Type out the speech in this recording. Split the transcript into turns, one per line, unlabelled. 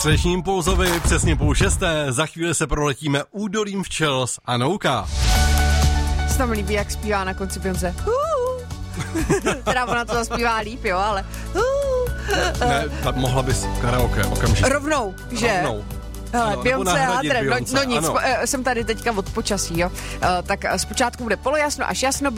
Středeční impulzovi přesně 5:30, za chvíli se proletíme údolím včel s Anouka.
Se tam líbí, jak zpívá na konci Beyoncé. Teda ona to zaspívá líp, jo, ale...
Ne, mohla bys karaoke okamžitě.
Rovnou, že?
Rovnou.
Hele, Beyoncé a Adrien, no nic,
ano.
jsem tady teďka od počasí, jo. Tak zpočátku bude polojasno až jasno,